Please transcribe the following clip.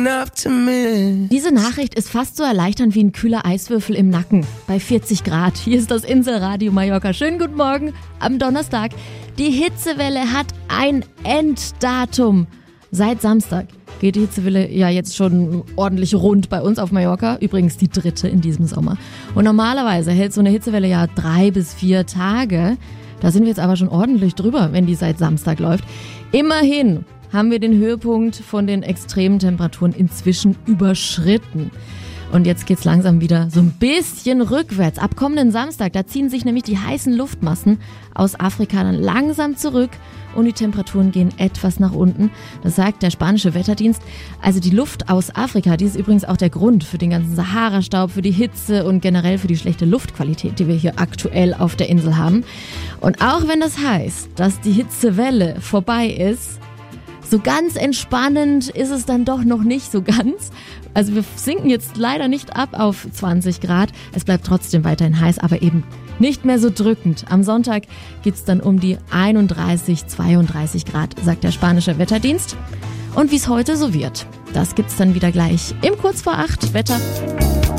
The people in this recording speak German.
enough to miss. Diese Nachricht ist fast so erleichternd wie ein kühler Eiswürfel im Nacken bei 40 Grad. Hier ist das Inselradio Mallorca. Schönen guten Morgen am Donnerstag. Die Hitzewelle hat ein Enddatum. Seit Samstag geht die Hitzewelle ja jetzt schon ordentlich rund bei uns auf Mallorca. Übrigens die 3. in diesem Sommer. Und normalerweise hält so eine Hitzewelle ja 3 bis 4 Tage. Da sind wir jetzt aber schon ordentlich drüber, wenn die seit Samstag läuft. Immerhin haben wir den Höhepunkt von den extremen Temperaturen inzwischen überschritten. Und jetzt geht's langsam wieder so ein bisschen rückwärts. Ab kommenden Samstag, da ziehen sich nämlich die heißen Luftmassen aus Afrika dann langsam zurück und die Temperaturen gehen etwas nach unten. Das sagt der spanische Wetterdienst. Also die Luft aus Afrika, die ist übrigens auch der Grund für den ganzen Sahara-Staub, für die Hitze und generell für die schlechte Luftqualität, die wir hier aktuell auf der Insel haben. Und auch wenn das heißt, dass die Hitzewelle vorbei ist, so ganz entspannend ist es dann doch noch nicht so ganz. Also wir sinken jetzt leider nicht ab auf 20 Grad. Es bleibt trotzdem weiterhin heiß, aber eben nicht mehr so drückend. Am Sonntag geht's dann um die 31, 32 Grad, sagt der spanische Wetterdienst. Und wie es heute so wird, das gibt's dann wieder gleich im Kurz vor 8 Wetter.